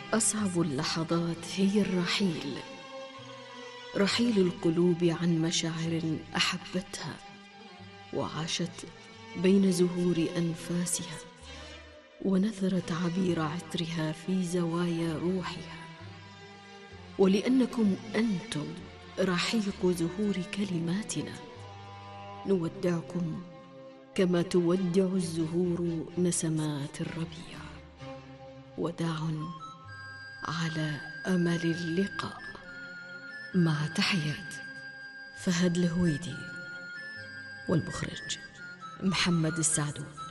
أصعب اللحظات هي الرحيل، رحيل القلوب عن مشاعر أحبتها وعاشت بين زهور أنفاسها، ونثرت عبير عطرها في زوايا روحها. ولأنكم أنتم رحيق زهور كلماتنا، نودعكم كما تودع الزهور نسمات الربيع. وداع على أمل اللقاء. مع تحيات فهد الهويدي، والمخرج محمد السعدون.